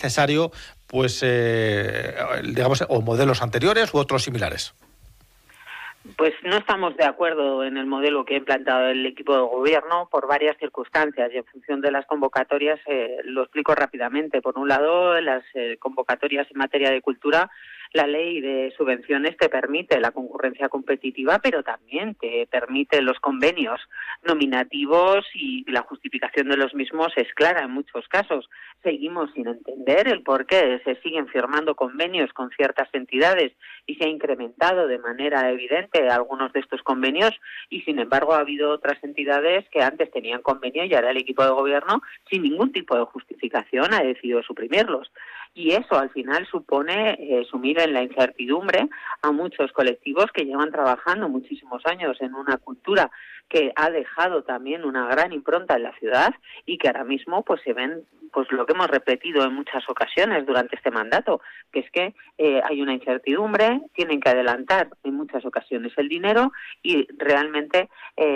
necesario, pues, digamos, o modelos anteriores u otros similares. Pues no estamos de acuerdo en el modelo que ha implantado el equipo de gobierno por varias circunstancias y en función de las convocatorias lo explico rápidamente. Por un lado, las convocatorias en materia de cultura, la ley de subvenciones te permite la concurrencia competitiva, pero también te permite los convenios nominativos y la justificación de los mismos es clara en muchos casos. Seguimos sin entender el por qué se siguen firmando convenios con ciertas entidades y se ha incrementado de manera evidente algunos de estos convenios y, sin embargo, ha habido otras entidades que antes tenían convenio y ahora el equipo de gobierno, sin ningún tipo de justificación, ha decidido suprimirlos. Y eso, al final, supone sumir en la incertidumbre a muchos colectivos que llevan trabajando muchísimos años en una cultura que ha dejado también una gran impronta en la ciudad y que ahora mismo pues se ven pues lo que hemos repetido en muchas ocasiones durante este mandato, que es que hay una incertidumbre, tienen que adelantar en muchas ocasiones el dinero y realmente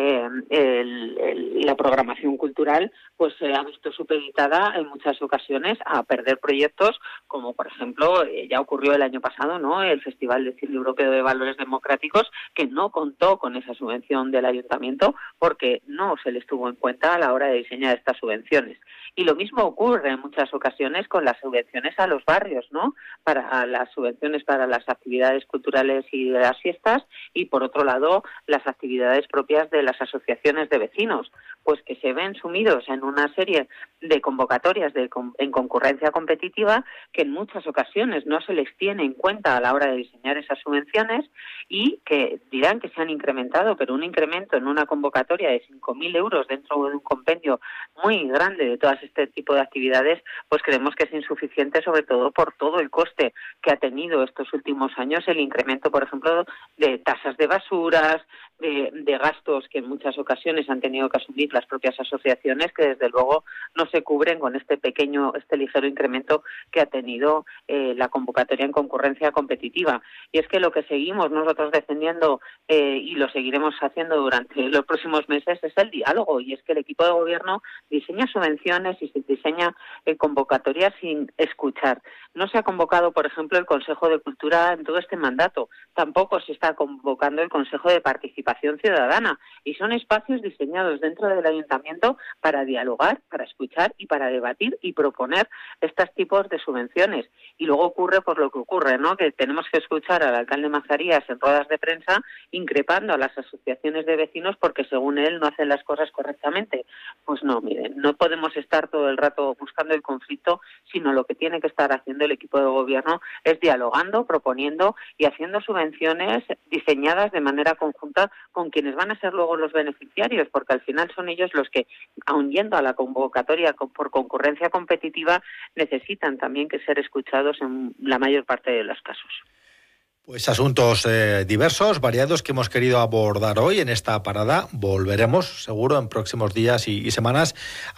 la programación cultural pues se ha visto supeditada en muchas ocasiones a perder proyectos como, por ejemplo, ya ocurrió el año pasado, ¿no?, el Festival de Cine Europeo de Valores Democráticos, que no contó con esa subvención del ayuntamiento porque no se les tuvo en cuenta a la hora de diseñar estas subvenciones. Y lo mismo ocurre en muchas ocasiones con las subvenciones a los barrios, ¿no?, para las subvenciones para las actividades culturales y de las fiestas y, por otro lado, las actividades propias de las asociaciones de vecinos, pues que se ven sumidos en una serie de convocatorias en concurrencia competitiva que en muchas ocasiones no se les tiene en cuenta a la hora de diseñar esas subvenciones y que dirán que se han incrementado, pero un incremento en una convocatoria de 5.000 euros dentro de un compendio muy grande de todas este tipo de actividades, pues creemos que es insuficiente, sobre todo por todo el coste que ha tenido estos últimos años el incremento, por ejemplo, de tasas de basuras, de gastos que en muchas ocasiones han tenido que asumir las propias asociaciones, que desde luego no se cubren con este ligero incremento que ha tenido la convocatoria en concurrencia competitiva. Y es que lo que seguimos nosotros defendiendo y lo seguiremos haciendo durante los próximos meses es el diálogo, y es que el equipo de gobierno diseña subvenciones y se diseña convocatorias sin escuchar. No se ha convocado, por ejemplo, el Consejo de Cultura en todo este mandato, tampoco se está convocando el Consejo de Participación Ciudadana, y son espacios diseñados dentro del ayuntamiento para dialogar, para escuchar y para debatir y proponer estos tipos de subvenciones. Y luego ocurre pues lo que ocurre, ¿no?, que tenemos que escuchar al alcalde Mazarías en ruedas de prensa increpando a las asociaciones de vecinos porque según él no hacen las cosas correctamente. Pues no, miren, no podemos estar todo el rato buscando el conflicto, sino lo que tiene que estar haciendo el equipo de gobierno es dialogando, proponiendo y haciendo subvenciones diseñadas de manera conjunta con quienes van a ser luego los beneficiarios, porque al final son ellos los que, aun yendo a la convocatoria por concurrencia competitiva, necesitan también que ser escuchados en la mayor parte de los casos. Pues asuntos diversos, variados, que hemos querido abordar hoy en esta parada. Volveremos, seguro, en próximos días y semanas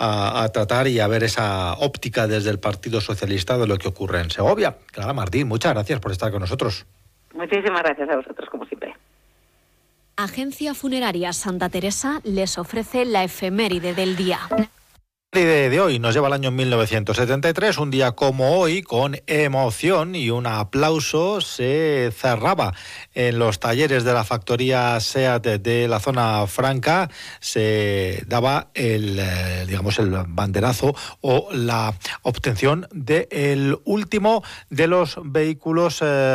a tratar y a ver esa óptica desde el Partido Socialista de lo que ocurre en Segovia. Clara Martín, muchas gracias por estar con nosotros. Muchísimas gracias a vosotros, como siempre. Agencia Funeraria Santa Teresa les ofrece la efeméride del día. De hoy nos lleva al año 1973, un día como hoy, con emoción y un aplauso, se cerraba en los talleres de la factoría SEAT de la zona franca, se daba el banderazo o la obtención del último de los vehículos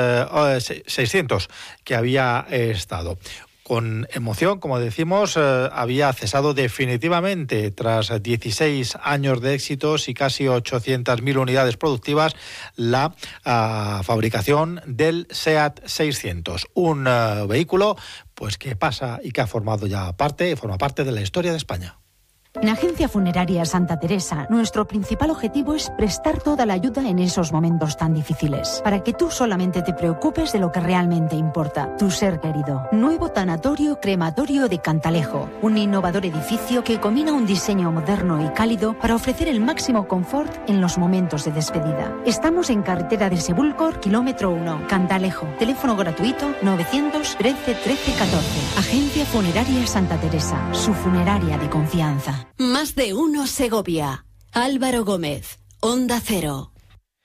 600 que había estado. Con emoción, como decimos, había cesado definitivamente tras 16 años de éxitos y casi 800.000 unidades productivas la fabricación del SEAT 600, un vehículo pues que pasa y que ha forma parte de la historia de España. En Agencia Funeraria Santa Teresa, nuestro principal objetivo es prestar toda la ayuda en esos momentos tan difíciles, para que tú solamente te preocupes de lo que realmente importa, tu ser querido. Nuevo tanatorio crematorio de Cantalejo, un innovador edificio que combina un diseño moderno y cálido para ofrecer el máximo confort en los momentos de despedida. Estamos en carretera de Sebúlcor, kilómetro 1, Cantalejo. Teléfono gratuito 913 13 14. Agencia Funeraria Santa Teresa, su funeraria de confianza. Más de uno Segovia. Álvaro Gómez, Onda Cero.